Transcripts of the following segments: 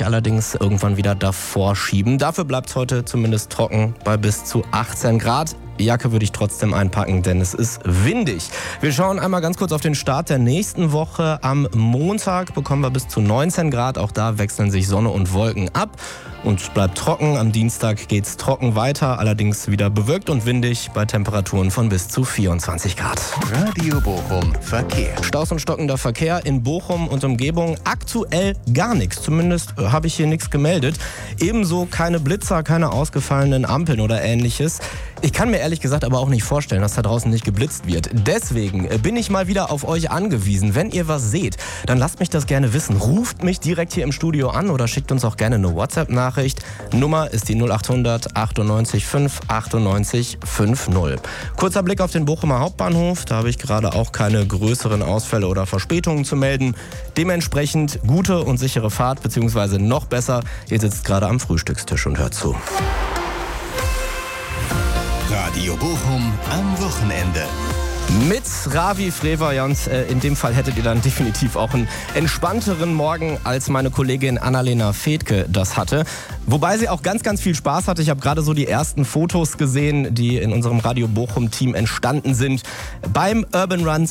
sich allerdings irgendwann wieder davor schieben. Dafür bleibt es heute zumindest trocken bei bis zu 18 Grad. Jacke würde ich trotzdem einpacken, denn es ist windig. Wir schauen einmal ganz kurz auf den Start der nächsten Woche. Am Montag bekommen wir bis zu 19 Grad. Auch da wechseln sich Sonne und Wolken ab. Und es bleibt trocken. Am Dienstag geht es trocken weiter, allerdings wieder bewölkt und windig bei Temperaturen von bis zu 24 Grad. Radio Bochum Verkehr. Staus und stockender Verkehr in Bochum und Umgebung. Aktuell gar nichts. Zumindest habe ich hier nichts gemeldet. Ebenso keine Blitzer, keine ausgefallenen Ampeln oder ähnliches. Ich kann mir ehrlich gesagt aber auch nicht vorstellen, dass da draußen nicht geblitzt wird. Deswegen bin ich mal wieder auf euch angewiesen. Wenn ihr was seht, dann lasst mich das gerne wissen. Ruft mich direkt hier im Studio an oder schickt uns auch gerne eine WhatsApp-Nachricht. Nummer ist die 0800 98 5 98 50. Kurzer Blick auf den Bochumer Hauptbahnhof. Da habe ich gerade auch keine größeren Ausfälle oder Verspätungen zu melden. Dementsprechend gute und sichere Fahrt, beziehungsweise noch besser. Ihr sitzt gerade am Frühstückstisch und hört zu. Radio Bochum am Wochenende. Mit Ravi Frevajans, in dem Fall hättet ihr dann definitiv auch einen entspannteren Morgen, als meine Kollegin Annalena Fedke das hatte. Wobei sie auch ganz, ganz viel Spaß hatte. Ich habe gerade so die ersten Fotos gesehen, die in unserem Radio Bochum-Team entstanden sind beim Urban Run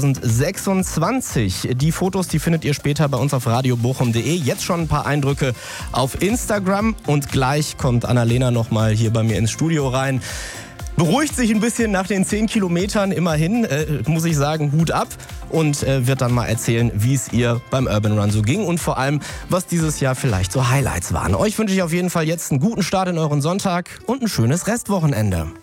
2026. Die Fotos, die findet ihr später bei uns auf radiobochum.de. Jetzt schon ein paar Eindrücke auf Instagram und gleich kommt Annalena nochmal hier bei mir ins Studio rein. Beruhigt sich ein bisschen nach den 10 Kilometern immerhin, muss ich sagen, Hut ab. Und wird dann mal erzählen, wie es ihr beim Urban Run so ging und vor allem, was dieses Jahr vielleicht so Highlights waren. Euch wünsche ich auf jeden Fall jetzt einen guten Start in euren Sonntag und ein schönes Restwochenende.